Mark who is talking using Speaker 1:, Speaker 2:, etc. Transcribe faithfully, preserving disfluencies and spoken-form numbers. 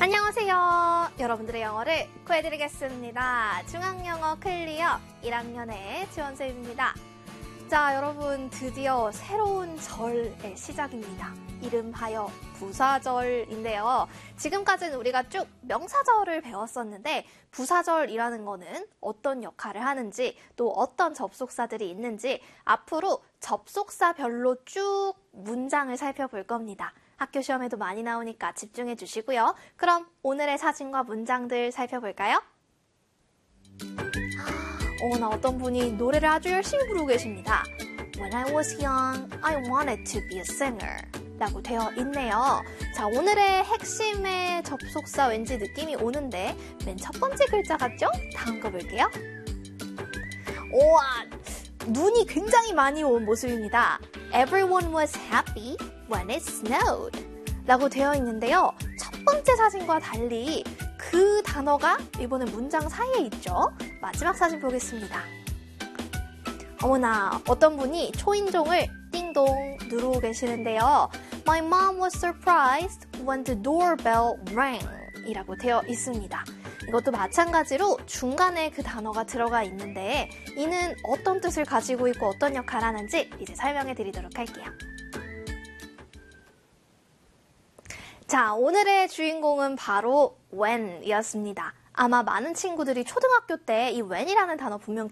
Speaker 1: 안녕하세요. 여러분들의 영어를 구해드리겠습니다. 중앙영어 클리어 일 학년의 지원쌤입니다. 자, 여러분 드디어 새로운 절의 시작입니다. 이름하여 부사절인데요. 지금까지는 우리가 쭉 명사절을 배웠었는데 부사절이라는 거는 어떤 역할을 하는지 또 어떤 접속사들이 있는지 앞으로 접속사별로 쭉 문장을 살펴볼 겁니다. 학교 시험에도 많이 나오니까 집중해 주시고요. 그럼 오늘의 사진과 문장들 살펴볼까요? 어머나, 어떤 분이 노래를 아주 열심히 부르고 계십니다. When I was young, I wanted to be a singer 라고 되어 있네요. 자, 오늘의 핵심의 접속사 왠지 느낌이 오는데 맨 첫 번째 글자 같죠? 다음 거 볼게요. 우와, 눈이 굉장히 많이 온 모습입니다. Everyone was happy when it snowed 라고 되어 있는데요. 첫 번째 사진과 달리 그 단어가 이번에 문장 사이에 있죠. 마지막 사진 보겠습니다. 어머나, 어떤 분이 초인종을 띵동 누르고 계시는데요. My mom was surprised when the doorbell rang 이라고 되어 있습니다. 이것도 마찬가지로 중간에 그 단어가 들어가 있는데 이는 어떤 뜻을 가지고 있고 어떤 역할을 하는지 이제 설명해 드리도록 할게요. 자, 오늘의 주인공은 바로 when 이었습니다. 아마 많은 친구들이 초등학교 때 이 when이라는 단어 분명